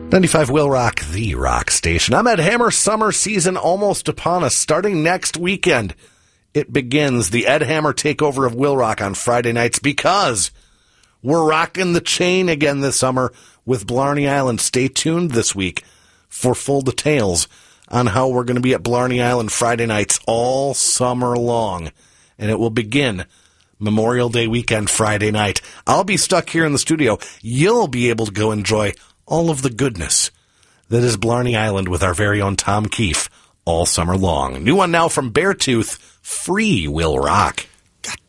95 Will Rock, the rock station. I'm at Hammer. Summer season almost upon us. Starting next weekend, it begins. The Ed Hammer takeover of Will Rock on Friday nights because we're rocking the chain again this summer with Blarney Island. Stay tuned this week for full details on how we're going to be at Blarney Island Friday nights all summer long. And it will begin Memorial Day weekend Friday night. I'll be stuck here in the studio. You'll be able to go enjoy all of the goodness that is Blarney Island with our very own Tom Keefe all summer long. New one now from Beartooth, Free Will Rock.